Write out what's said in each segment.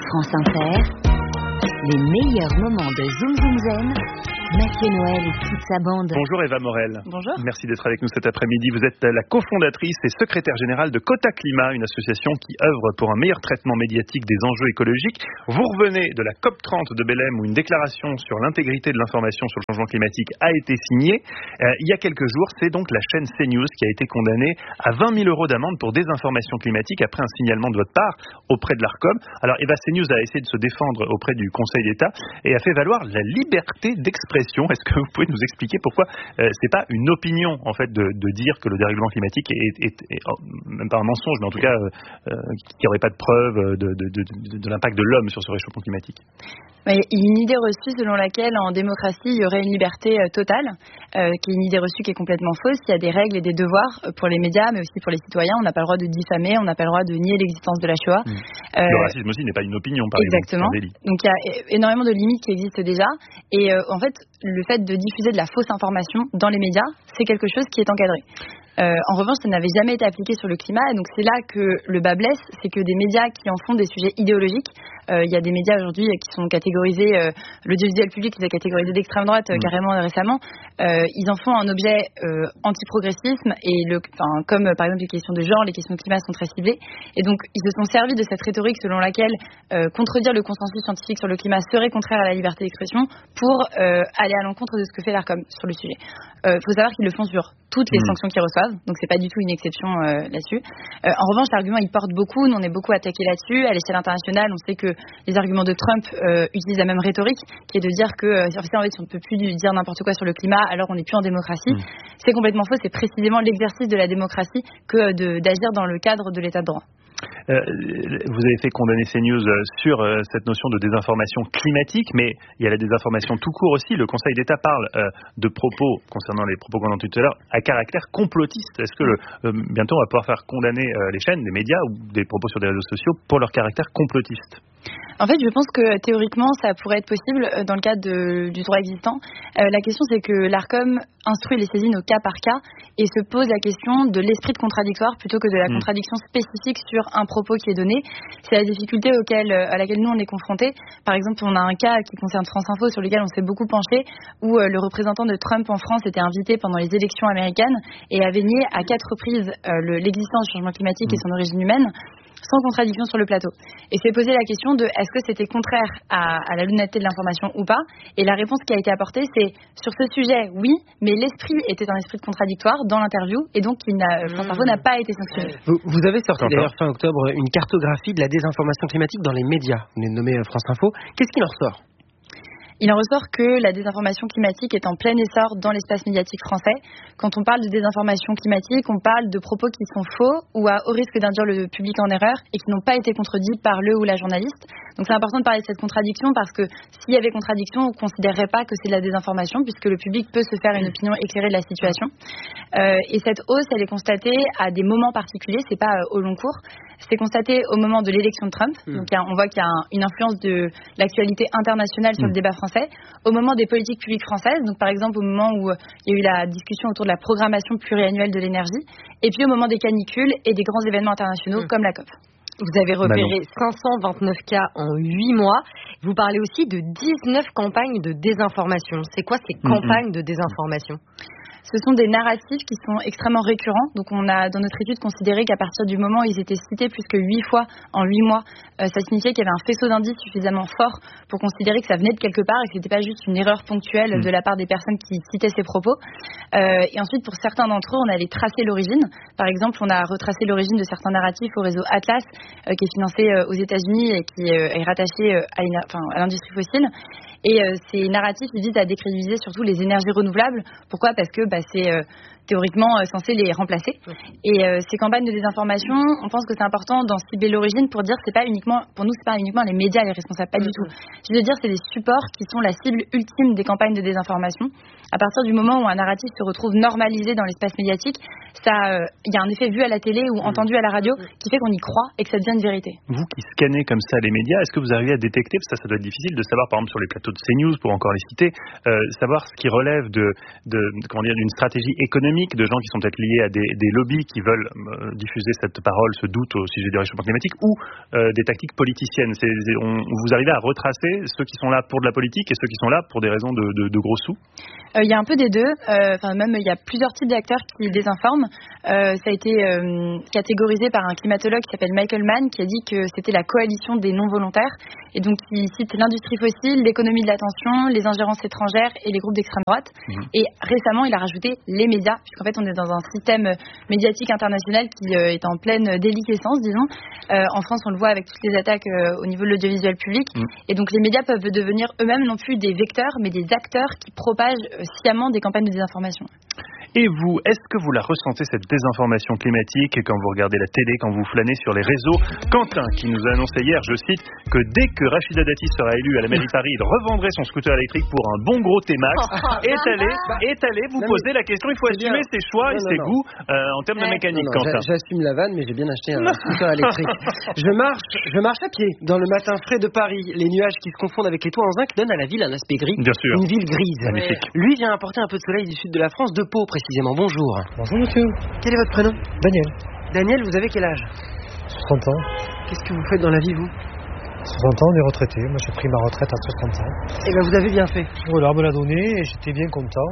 France Inter, les meilleurs moments de Zoom Zoom Zen, Mathieu Noël et toute sa bande. Bonjour Eva Morel. Bonjour. Merci d'être avec nous cet après-midi. Vous êtes la cofondatrice et secrétaire générale de Cota Climat, une association qui œuvre pour un meilleur traitement médiatique des enjeux écologiques. Vous revenez de la COP30 de Belém où une déclaration sur l'intégrité de l'information sur le changement climatique a été signée. Il y a quelques jours, c'est donc la chaîne CNews qui a été condamnée à 20 000 € d'amende pour désinformation climatique après un signalement de votre part auprès de l'Arcom. Alors Eva, CNews a essayé de se défendre auprès du Conseil d'État et a fait valoir la liberté d'expression. Est-ce que vous pouvez nous expliquer pourquoi c'est pas une opinion en fait de dire que le dérèglement climatique est même pas un mensonge, mais en tout cas qu'il n'y aurait pas de preuve de l'impact de l'homme sur ce réchauffement climatique? Il y a une idée reçue selon laquelle en démocratie il y aurait une liberté totale, qui est une idée reçue qui est complètement fausse. Il y a des règles et des devoirs pour les médias, mais aussi pour les citoyens. On n'a pas le droit de diffamer, on n'a pas le droit de nier l'existence de la Shoah. Le racisme aussi n'est pas une opinion, par exactement. exemple. Exactement. Donc il y a énormément de limites qui existent déjà. Et en fait, le fait de diffuser de la fausse information dans les médias, c'est quelque chose qui est encadré. En revanche, ça n'avait jamais été appliqué sur le climat, et donc c'est là que le bas blesse, c'est que des médias qui en font des sujets idéologiques, il y a des médias aujourd'hui qui sont catégorisés, l'audiovisuel public les a catégorisés d'extrême droite carrément récemment, ils en font un objet anti-progressisme, et comme par exemple les questions de genre, les questions de climat sont très ciblées, et donc ils se sont servis de cette rhétorique selon laquelle contredire le consensus scientifique sur le climat serait contraire à la liberté d'expression pour aller à l'encontre de ce que fait l'Arcom sur le sujet. Il faut savoir qu'ils le font sur toutes les sanctions qu'ils reçoivent, donc c'est pas du tout une exception là-dessus. En revanche, l'argument il porte beaucoup, nous on est beaucoup attaqué là-dessus. À l'échelle internationale, on sait que les arguments de Trump utilisent la même rhétorique, qui est de dire que en fait, si on ne peut plus dire n'importe quoi sur le climat, alors on n'est plus en démocratie. C'est complètement faux, c'est précisément l'exercice de la démocratie que d'agir dans le cadre de l'état de droit. Vous avez fait condamner CNews sur cette notion de désinformation climatique, mais il y a la désinformation tout court aussi. Le Conseil d'État parle de propos, concernant les propos qu'on a entendus tout à l'heure, à caractère complotiste. Est-ce que bientôt on va pouvoir faire condamner les chaînes, les médias ou des propos sur des réseaux sociaux pour leur caractère complotiste? En fait, je pense que théoriquement, ça pourrait être possible dans le cadre du droit existant. La question, c'est que l'Arcom instruit les saisines au cas par cas et se pose la question de l'esprit de contradictoire plutôt que de la contradiction spécifique sur un propos qui est donné. C'est la difficulté à laquelle nous on est confrontés. Par exemple, on a un cas qui concerne France Info sur lequel on s'est beaucoup penché, où le représentant de Trump en France était invité pendant les élections américaines et avait nié à 4 reprises l'existence du changement climatique et son origine humaine, sans contradiction sur le plateau. Et c'est posé la question de est-ce que c'était contraire à la l'honnêteté de l'information ou pas. Et la réponse qui a été apportée, c'est sur ce sujet, oui, mais l'esprit était un esprit de contradictoire dans l'interview, et donc France Info n'a pas été sanctionné. Vous avez sorti d'ailleurs fin octobre une cartographie de la désinformation climatique dans les médias. Vous venez de nommer France Info. Qu'est-ce qui en ressort ? Il en ressort que la désinformation climatique est en plein essor dans l'espace médiatique français. Quand on parle de désinformation climatique, on parle de propos qui sont faux ou à haut risque d'induire le public en erreur et qui n'ont pas été contredits par le ou la journaliste. Donc c'est important de parler de cette contradiction parce que s'il y avait contradiction, on ne considérerait pas que c'est de la désinformation puisque le public peut se faire une opinion éclairée de la situation. Et cette hausse, elle est constatée à des moments particuliers, c'est pas au long cours. C'est constaté au moment de l'élection de Trump. Donc on voit qu'il y a une influence de l'actualité internationale sur le débat français. Au moment des politiques publiques françaises, donc par exemple au moment où il y a eu la discussion autour de la programmation pluriannuelle de l'énergie, et puis au moment des canicules et des grands événements internationaux comme la COP. Vous avez repéré 529 cas en 8 mois. Vous parlez aussi de 19 campagnes de désinformation. C'est quoi ces campagnes de désinformation ? Ce sont des narratifs qui sont extrêmement récurrents. Donc on a dans notre étude considéré qu'à partir du moment où ils étaient cités plus que 8 fois en 8 mois, ça signifiait qu'il y avait un faisceau d'indices suffisamment fort pour considérer que ça venait de quelque part et que c'était pas juste une erreur ponctuelle de la part des personnes qui citaient ces propos. Et ensuite, pour certains d'entre eux, on allait tracer l'origine. Par exemple, on a retracé l'origine de certains narratifs au réseau Atlas, qui est financé aux États-Unis et qui est rattaché à l'industrie fossile. Et ces narratifs, ils visent à décrédibiliser surtout les énergies renouvelables. Pourquoi ? Parce que c'est théoriquement censé les remplacer. Et ces campagnes de désinformation, on pense que c'est important d'en cibler l'origine pour dire que c'est pas uniquement, pour nous, c'est pas uniquement les médias les responsables, pas du tout. Je veux dire, c'est des supports qui sont la cible ultime des campagnes de désinformation. À partir du moment où un narratif se retrouve normalisé dans l'espace médiatique, il y a un effet vu à la télé ou entendu à la radio qui fait qu'on y croit et que ça devient une vérité. Vous qui scannez comme ça les médias, est-ce que vous arrivez à détecter, parce que ça doit être difficile de savoir, par exemple sur les plateaux de CNews, pour encore les citer, savoir ce qui relève d'une stratégie économique polémiques de gens qui sont peut-être liés à des lobbies qui veulent diffuser cette parole, ce doute au sujet du réchauffement climatique, ou des tactiques politiciennes. Vous arrivez à retracer ceux qui sont là pour de la politique et ceux qui sont là pour des raisons de gros sous? Il y a un peu des deux. Même il y a plusieurs types d'acteurs qui désinforment. Ça a été catégorisé par un climatologue qui s'appelle Michael Mann, qui a dit que c'était la coalition des non-volontaires. Et donc, il cite l'industrie fossile, l'économie de l'attention, les ingérences étrangères et les groupes d'extrême droite. Et récemment, il a rajouté les médias, puisqu'en fait, on est dans un système médiatique international qui est en pleine déliquescence, disons. En France, on le voit avec toutes les attaques au niveau de l'audiovisuel public. Et donc, les médias peuvent devenir eux-mêmes non plus des vecteurs, mais des acteurs qui propagent sciemment des campagnes de désinformation. Et vous, est-ce que vous la ressentez, cette désinformation climatique, quand vous regardez la télé, quand vous flânez sur les réseaux? Quentin, qui nous a annoncé hier, je cite, que dès que Rachida Dati sera élue à la mairie de Paris, il revendrait son scooter électrique pour un bon gros T-Max. Est allé vous poser la question, il faut assumer ses choix et ses goûts en termes de mécanique, Quentin. J'assume la vanne, mais j'ai bien acheté un scooter électrique. Je marche à pied dans le matin frais de Paris, les nuages qui se confondent avec les toits en zinc donnent à la ville un aspect gris. Bien sûr. Une ville grise. Magnifique. Lui vient apporter un peu de soleil du sud de la France, de Pau précisément. Bonjour. Bonjour monsieur. Quel est votre prénom? Daniel. Daniel, vous avez quel âge? 60 ans. Qu'est-ce que vous faites dans la vie, vous? 60 ans, on est retraité. Moi j'ai pris ma retraite à 60 ans. Eh bien vous avez bien fait. Voilà, on me l'a donné et j'étais bien content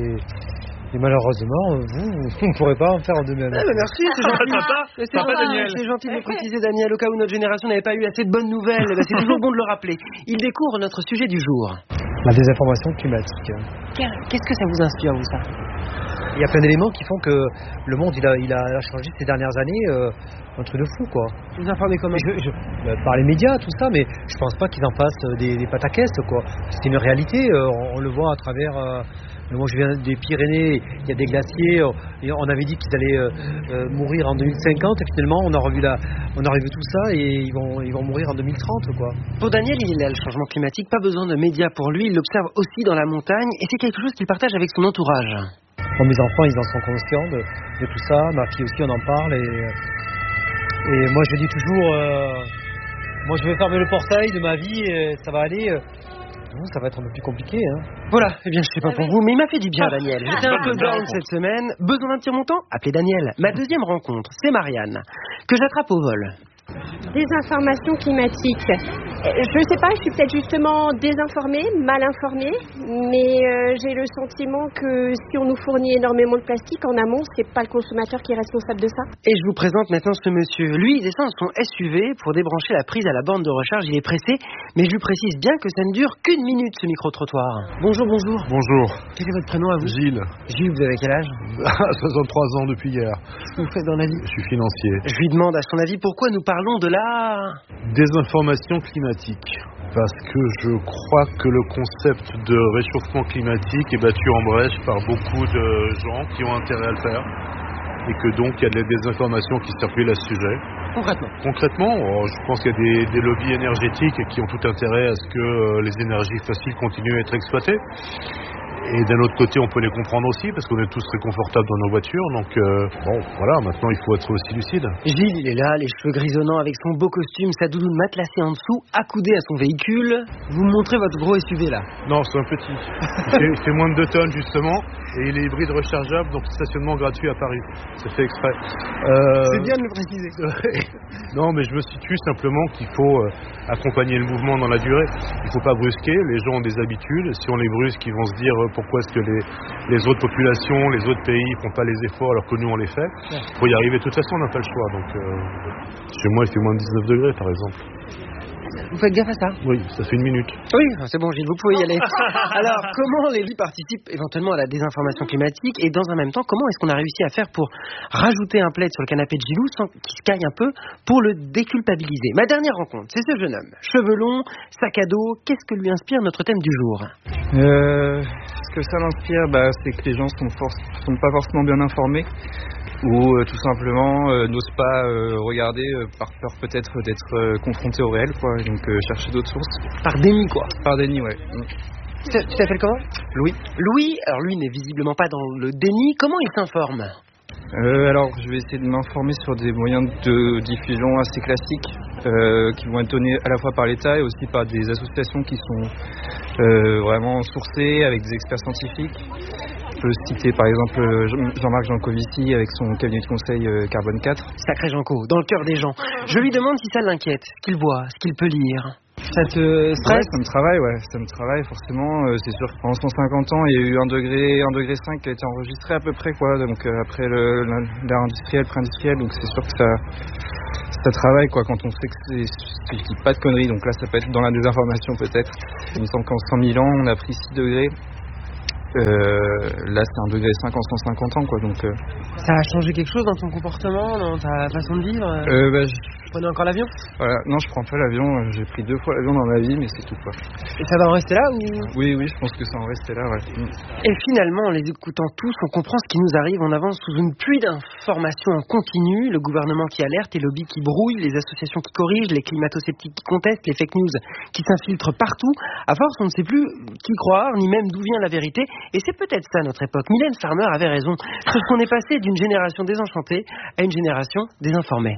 et malheureusement, vous ne pourrez pas en faire de même. Merci, c'est gentil. C'est gentil de le préciser, Daniel, au cas où notre génération n'avait pas eu assez de bonnes nouvelles. C'est toujours bon de le rappeler. Il découvre notre sujet du jour. La désinformation climatique. Qu'est-ce que ça vous inspire, vous, ça? Il y a plein d'éléments qui font que le monde il a changé ces dernières années, un truc de fou quoi. Vous informez comment? Par les médias, tout ça, mais je pense pas qu'ils en fassent des pataquès quoi. C'est une réalité, on le voit à travers. Moi je viens des Pyrénées, il y a des glaciers, et on avait dit qu'ils allaient mourir en 2050 et finalement on a revu tout ça et ils vont mourir en 2030 quoi. Pour Daniel, il est là le changement climatique, pas besoin de médias pour lui, il l'observe aussi dans la montagne et c'est quelque chose qu'il partage avec son entourage. Bon, mes enfants ils en sont conscients de tout ça, ma fille aussi on en parle et moi je dis toujours moi je vais fermer le portail de ma vie et ça va aller. Ça va être un peu plus compliqué. Voilà, eh bien je sais pas pour vous, mais il m'a fait du bien Daniel. J'étais un peu down cette semaine. Besoin d'un petit montant? Appelez Daniel. Ma deuxième rencontre, c'est Marianne, que j'attrape au vol. Désinformation climatique. Je ne sais pas, je suis peut-être justement désinformée, mal informée, mais j'ai le sentiment que si on nous fournit énormément de plastique en amont, c'est pas le consommateur qui est responsable de ça. Et je vous présente maintenant ce monsieur. Lui, il descend son SUV pour débrancher la prise à la borne de recharge. Il est pressé, mais je lui précise bien que ça ne dure qu'une minute ce micro-trottoir. Bonjour. Bonjour. Quel est votre prénom à vous? Gilles. Gilles, vous avez quel âge? 63 ans depuis hier. Qu'est-ce que vous faites dans la vie? Je suis financier. Je lui demande à son avis pourquoi nous parlons de la désinformation climatique. Parce que je crois que le concept de réchauffement climatique est battu en brèche par beaucoup de gens qui ont intérêt à le faire et que donc il y a de la désinformation qui circule à ce sujet. Concrètement, je pense qu'il y a des lobbies énergétiques qui ont tout intérêt à ce que les énergies fossiles continuent à être exploitées. Et d'un autre côté, on peut les comprendre aussi, parce qu'on est tous très confortables dans nos voitures. Donc, voilà, maintenant, il faut être aussi lucide. Gilles, il est là, les cheveux grisonnants, avec son beau costume, sa doudoune matelassée en dessous, accoudé à son véhicule. Vous me montrez votre gros SUV, là? Non, c'est un petit. Il fait moins de 2 tonnes, justement, et il est hybride rechargeable, donc stationnement gratuit à Paris. C'est fait exprès. C'est bien de le préciser. Non, mais je me situe simplement qu'il faut accompagner le mouvement dans la durée. Il ne faut pas brusquer, les gens ont des habitudes. Si on les brusque, ils vont se dire... Pourquoi est-ce que les autres populations, les autres pays ne font pas les efforts alors que nous on les fait? Il faut y arriver, de toute façon on n'a pas le choix. Donc, chez moi il fait moins de 19 degrés par exemple. Vous faites gaffe à ça? Oui, ça fait 1 minute. Oui, c'est bon Gilles, vous pouvez y aller. Alors, comment les lits participent éventuellement à la désinformation climatique? Et dans un même temps, comment est-ce qu'on a réussi à faire pour rajouter un plaid sur le canapé de Gilou sans qu'il se caille un peu pour le déculpabiliser? Ma dernière rencontre, c'est ce jeune homme. Cheveux longs, sac à dos, qu'est-ce que lui inspire notre thème du jour? Ce que ça m'inspire, c'est que les gens sont pas forcément bien informés ou tout simplement n'osent pas regarder par peur peut-être d'être confrontés au réel, quoi. Donc chercher d'autres sources. Par déni, quoi. Par déni, ouais. Tu t'appelles comment? Louis. Louis, alors lui n'est visiblement pas dans le déni. Comment il s'informe? Alors, je vais essayer de m'informer sur des moyens de diffusion assez classiques qui vont être donnés à la fois par l'État et aussi par des associations qui sont vraiment sourcées avec des experts scientifiques. peut citer par exemple Jean-Marc Jancovici avec son cabinet de conseil Carbone 4. Sacré Janco, dans le cœur des gens. Je lui demande si ça l'inquiète, ce qu'il voit, ce qu'il peut lire. Ça te stresse? Ça me travaille forcément. C'est sûr que pendant 150 ans, il y a eu 1 degré 5 qui a été enregistré à peu près, quoi. Donc après l'ère industrielle, pré-industrielle, donc c'est sûr que ça travaille, quoi, quand on sait que je dis pas de conneries. Donc là, ça peut être dans la désinformation peut-être. Il me semble qu'en 100 000 ans, on a pris 6 degrés. Là, c'est 1 degré 5 en 150 ans, quoi. Donc ça a changé quelque chose dans ton comportement, dans ta façon de vivre? Tu prenais encore l'avion? Voilà. Non, je prends pas l'avion. J'ai pris 2 fois l'avion dans ma vie, mais c'est tout, quoi. Et ça va en rester là ou? Oui, je pense que ça va en rester là, ouais. Et finalement, en les écoutant tous, on comprend ce qui nous arrive. On avance sous une pluie d'informations en continu. Le gouvernement qui alerte, les lobbies qui brouillent, les associations qui corrigent, les climato-sceptiques qui contestent, les fake news qui s'infiltrent partout. À force, on ne sait plus qui croire, ni même d'où vient la vérité. Et c'est peut-être ça notre époque. Mylène Farmer avait raison. Sauf qu'on est passé d'une génération désenchantée à une génération désinformée.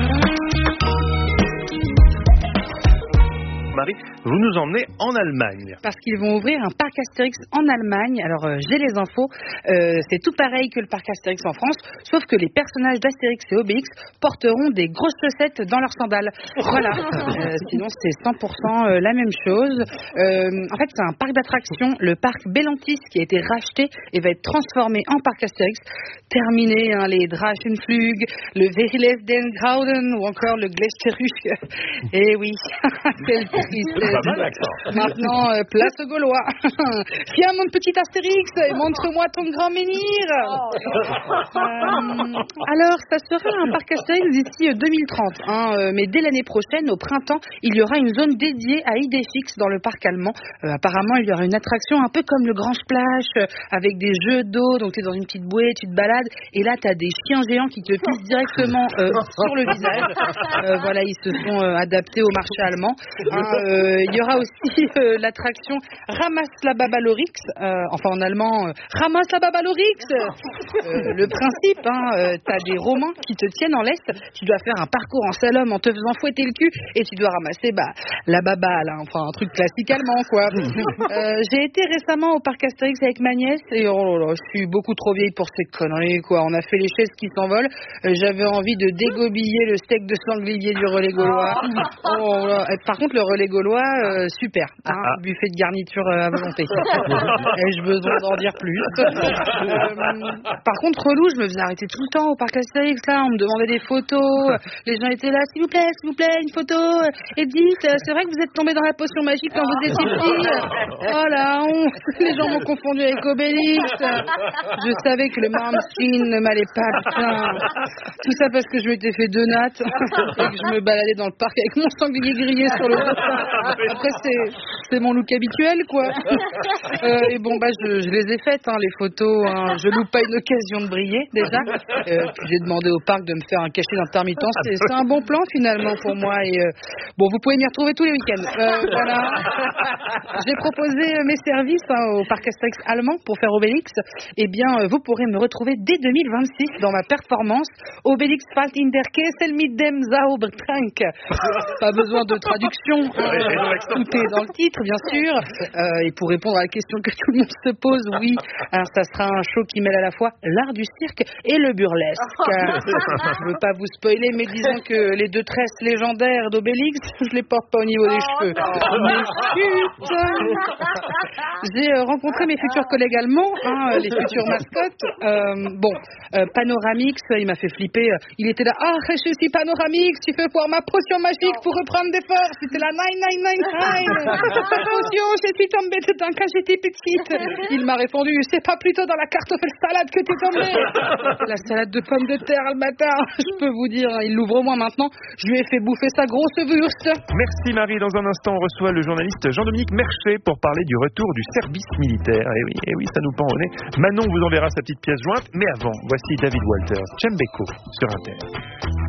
Marie, vous nous emmenez en Allemagne. Parce qu'ils vont ouvrir un parc Astérix en Allemagne. Alors, j'ai les infos. C'est tout pareil que le parc Astérix en France, sauf que les personnages d'Astérix et Obélix porteront des grosses chaussettes dans leurs sandales. Voilà. Sinon, c'est 100% la même chose. En fait, c'est un parc d'attractions, le parc Bellantis, qui a été racheté et va être transformé en parc Astérix. Terminé, hein, les Drachenflug, le Verilesden Grauden ou encore le Gleisterruch. Et oui, quel maintenant, place aux Gaulois. Viens, mon petit Astérix, et montre-moi ton grand menhir. Alors, ça sera un parc Astérix d'ici 2030. Hein, mais dès l'année prochaine, au printemps, il y aura une zone dédiée à Idéfix dans le parc allemand. Apparemment, il y aura une attraction un peu comme le Grand Splash, avec des jeux d'eau. Donc, tu es dans une petite bouée, tu te balades, et là, tu as des chiens géants qui te pissent directement sur le visage. Voilà, ils se sont adaptés au marché allemand. Il y aura aussi l'attraction Ramasse la Babalorix, enfin en allemand Ramasse la Babalorix. Le principe, t'as des Romains qui te tiennent en laisse, tu dois faire un parcours en slalom en te faisant fouetter le cul et tu dois ramasser la baba, là, enfin un truc classique allemand, quoi. J'ai été récemment au parc Astérix avec ma nièce et oh là là, je suis beaucoup trop vieille pour ces conneries, quoi. On a fait les chaises qui s'envolent, j'avais envie de dégobiller le steak de sanglier du relais gaulois. Oh là. Par contre, le relais gaulois, super, buffet de garniture à volonté. Ai-je besoin d'en dire plus? Par contre, relou, je me faisais arrêter tout le temps au parc Astérix, là, on me demandait des photos, les gens étaient là, s'il vous plaît, une photo. Edith, c'est vrai que vous êtes tombée dans la potion magique quand vous étiez petite? Oh la honte, les gens m'ont confondu avec Obélix. Je savais que le Malmsteen ne m'allait pas, putain. Tout ça parce que je m'étais fait 2 nattes et que je me baladais dans le parc avec mon sanglier grillé sur le dos. Après, c'est mon look habituel, quoi. Et bon, je les ai faites, les photos. Je loupe pas une occasion de briller, déjà. Puis j'ai demandé au parc de me faire un cachet d'intermittence. C'est un bon plan, finalement, pour moi. Et bon, vous pouvez m'y retrouver tous les week-ends. Voilà. J'ai proposé mes services au parc Astérix allemand pour faire Obélix. Eh bien, vous pourrez me retrouver dès 2026 dans ma performance Obélix fällt in der Kessel mit dem Zaubertrank. Pas besoin de traduction. Tout est dans le titre, bien sûr. Et pour répondre à la question que tout le monde se pose, oui, alors ça sera un show qui mêle à la fois l'art du cirque et le burlesque. Je veux pas vous spoiler, mais disons que les 2 tresses légendaires d'Obélix, je les porte pas au niveau des cheveux. Mais chut, j'ai rencontré mes futurs collègues allemands, les futures mascottes. Panoramix, il m'a fait flipper. Il était là, je suis Panoramix, tu peux voir ma potion magique pour reprendre des forces. C'était la 999. Potion, je suis tombée dedans quand j'étais petite. Il m'a répondu, c'est pas plutôt dans la kartoffelsalade que t'es tombée? La salade de pommes de terre le matin, je peux vous dire, il l'ouvre au moins maintenant. Je lui ai fait bouffer sa grosse wurst. Merci Marie. Dans un instant, on reçoit le journaliste Jean-Dominique Merchet pour parler du retour du service militaire. Et oui, ça nous pend au nez. Manon vous enverra sa petite pièce jointe. Mais avant, voici David Walters, Chembeko sur Inter.